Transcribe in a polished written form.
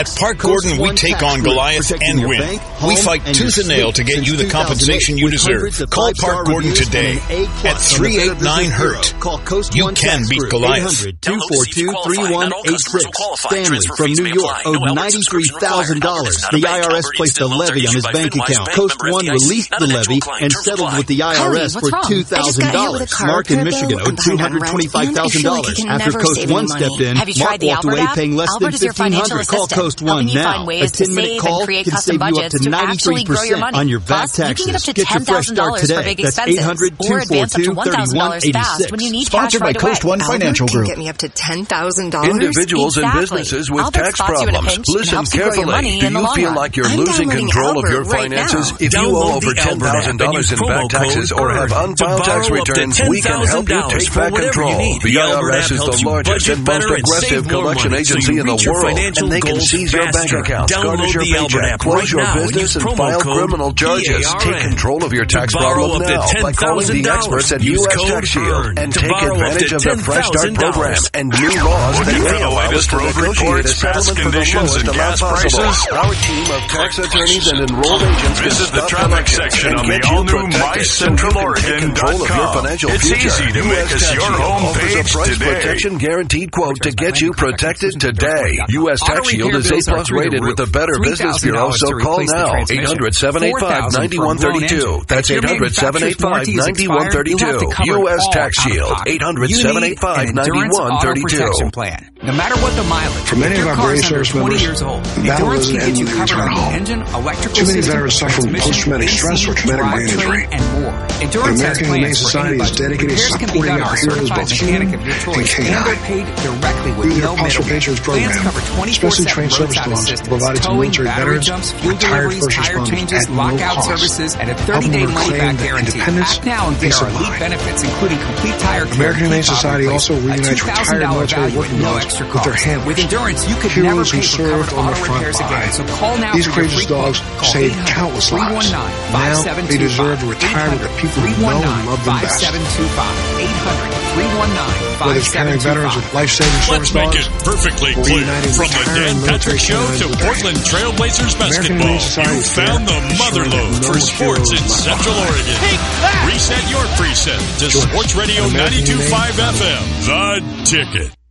At Park Gordon, we take on Goliath and win. We fight tooth and nail to get you the compensation you deserve. Call Park Gordon today at 389-HURT. You can beat Goliath. 242-3186. Stanley from New York owed $93,000. The IRS placed a levy on his bank account. Coast One released the levy and settled with the IRS for $2,000. Mark in Michigan owed $225,000. After Coast One stepped in, Mark walked away paying less than $1,500. Call Coast One now. A 10-minute call can save you up to 93% on your back taxes. Get your fresh start today. That's 800-242-3186. Sponsored by Coast One Financial Group. Get me up to $10,000. Individuals and businesses with tax problems. Listen carefully. Do you feel like you're losing control of your finances? If you owe over $10,000 in back taxes or have unfiled tax returns, we can help you take back control. The IRS is the largest and most aggressive collection agency in the world, and they can seize your bank accounts, garnish your paycheck, close your business, and file criminal charges. Take control of your tax problem now by calling the experts at U.S. Tax Shield and take advantage of the Fresh Start program and new laws that may allow us to negotiate a settlement for the lowest amount possible. Our team of tax attorneys and enrolled agents This is the traffic section on the all-new MyCentralOregon.com. It's easy to make us your home page today. Protection guaranteed quote to get you protected today. U.S. Tax Shield is A+ rated with the Better Business Bureau, so call now. 800-785-9132. That's 800-785-9132. U.S. Tax Shield. 800-785-9132. No matter what the mileage, for many of our brave service members, the battle doesn't end when they return home. Too many veterans suffer from post-traumatic stress or traumatic brain injury. The American Humane Society is dedicated to supporting our heroes both human and canine. Through their Postal Patriots program, specially trained service dogs are provided to military veterans, retired first responders at no cost, helping them reclaim their independence and peace of mind. American Humane Society also reunites retired military working dogs with their handlers, heroes who served on the front line. These courageous dogs saved countless lives. Now they deserve to retire with the people who know and love them best. Whether it's carrying veterans with life-saving service dogs, let's make it perfectly clear. From the Dan Patrick Show to Portland Trailblazers basketball, you found the motherlode for sports in Central Oregon. Reset your preset to Sports Radio 92.5 FM, The Ticket.